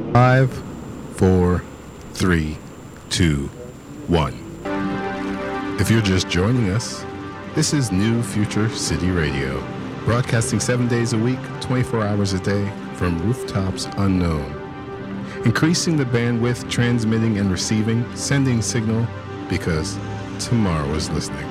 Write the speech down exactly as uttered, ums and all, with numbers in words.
Five, four, three, two, one. If you're just joining us, this is New Future City Radio, broadcasting seven days a week, twenty-four hours a day from rooftops unknown. Increasing the bandwidth, transmitting and receiving, sending signal because tomorrow is listening.